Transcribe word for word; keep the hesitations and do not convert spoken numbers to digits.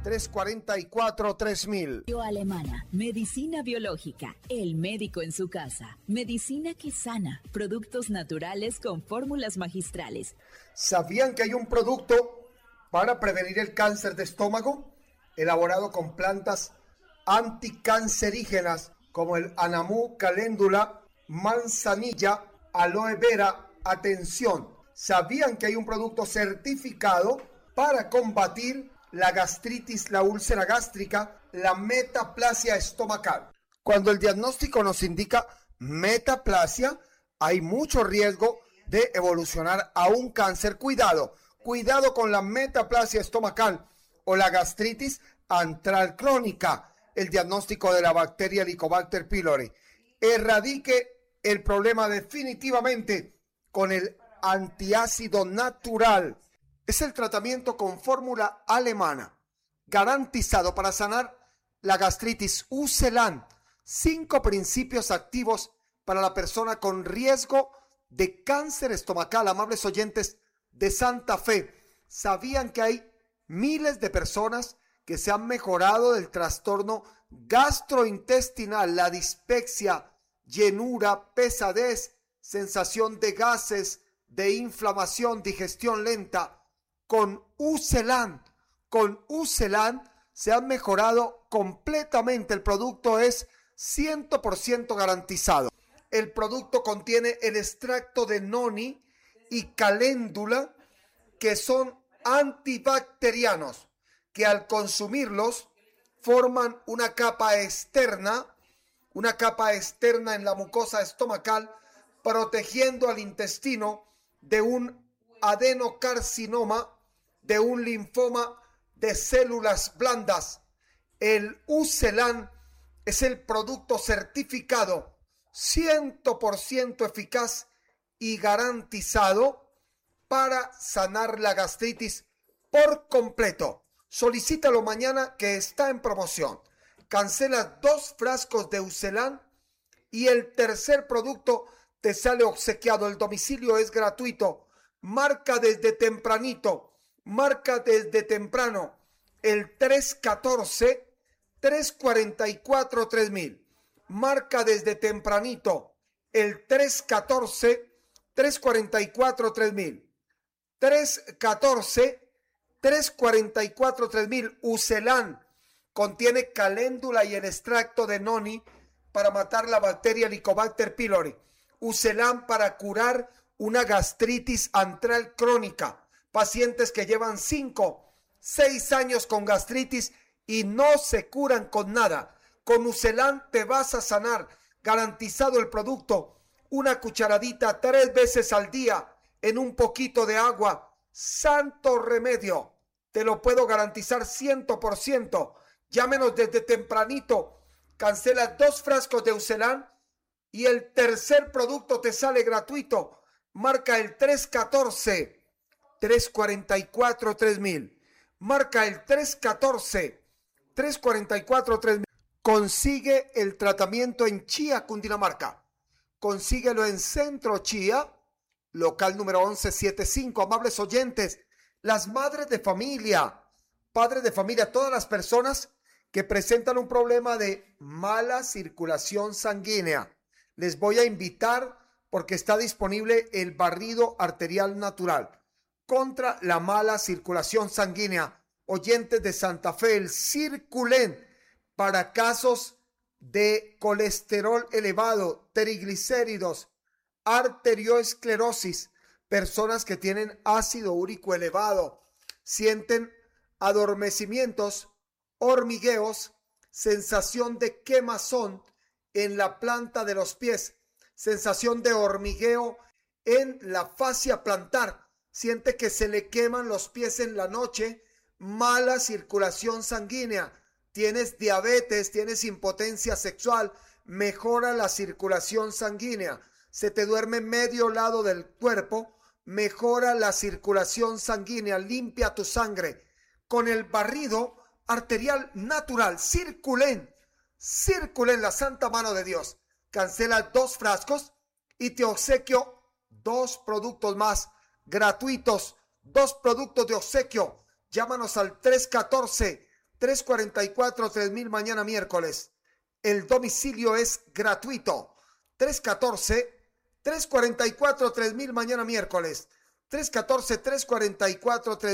tres cuatro cuatro, tres mil. Alemana, medicina biológica, el médico en su casa, medicina que sana, productos naturales con fórmulas magistrales. ¿Sabían que hay un producto para prevenir el cáncer de estómago elaborado con plantas anticancerígenas como el anamú, caléndula, manzanilla, aloe vera? Atención, ¿sabían que hay un producto certificado para combatir la gastritis, la úlcera gástrica, la metaplasia estomacal? Cuando el diagnóstico nos indica metaplasia, hay mucho riesgo de evolucionar a un cáncer. Cuidado, cuidado con la metaplasia estomacal o la gastritis antral crónica. El diagnóstico de la bacteria Helicobacter pylori. Erradique el problema definitivamente con el antiácido natural. Es el tratamiento con fórmula alemana, garantizado para sanar la gastritis. Ucelan, cinco principios activos para la persona con riesgo de cáncer estomacal. Amables oyentes de Santa Fe, ¿sabían que hay miles de personas que se han mejorado del trastorno gastrointestinal, la dispepsia, llenura, pesadez, sensación de gases, de inflamación, digestión lenta? Con Ucelan, con Ucelan se han mejorado completamente. El producto es cien por ciento garantizado. El producto contiene el extracto de noni y caléndula, que son antibacterianos, que al consumirlos forman una capa externa, una capa externa en la mucosa estomacal, protegiendo al intestino de un adenocarcinoma, de un linfoma de células blandas. El Ucelan es el producto certificado cien por ciento eficaz y garantizado para sanar la gastritis por completo. Solicítalo mañana, que está en promoción. Cancela dos frascos de Ucelan y el tercer producto te sale obsequiado. El domicilio es gratuito. Marca desde tempranito. Marca desde temprano el tres uno cuatro, tres cuatro cuatro, tres mil. Marca desde tempranito el tres uno cuatro, tres cuatro cuatro, tres mil. tres uno cuatro, tres cuatro cuatro, tres mil. Ucelan contiene caléndula y el extracto de noni para matar la bacteria Helicobacter pylori. Ucelan para curar una gastritis antral crónica. Pacientes que llevan cinco, seis años con gastritis y no se curan con nada. Con Ucelan te vas a sanar. Garantizado el producto. Una cucharadita tres veces al día en un poquito de agua. Santo remedio. Te lo puedo garantizar cien por ciento. Llámenos desde tempranito. Cancela dos frascos de Ucelan y el tercer producto te sale gratuito. Marca el tres uno cuatro, tres cuatro cuatro, tres mil. Marca el tres uno cuatro, tres cuatro cuatro, tres mil. Consigue el tratamiento en Chía, Cundinamarca. Consíguelo en Centro Chía, local número once setenta y cinco. Amables oyentes, las madres de familia, padres de familia, todas las personas que presentan un problema de mala circulación sanguínea, les voy a invitar porque está disponible el barrido arterial natural contra la mala circulación sanguínea. Oyentes de Santa Fe, el Circulen para casos de colesterol elevado, triglicéridos, arteriosclerosis, personas que tienen ácido úrico elevado, sienten adormecimientos, hormigueos, sensación de quemazón en la planta de los pies, sensación de hormigueo en la fascia plantar, siente que se le queman los pies en la noche, mala circulación sanguínea, tienes diabetes, tienes impotencia sexual, mejora la circulación sanguínea, se te duerme medio lado del cuerpo, mejora la circulación sanguínea, limpia tu sangre con el barrido arterial natural. Circulen, Circulen, la santa mano de Dios. Cancela dos frascos y te obsequio dos productos más gratuitos, dos productos de obsequio. Llámanos al tres uno cuatro, tres cuatro cuatro, tres mil mañana miércoles. El domicilio es gratuito. tres uno cuatro, tres cuatro cuatro, tres mil mañana miércoles. tres uno cuatro, tres cuatro cuatro, tres mil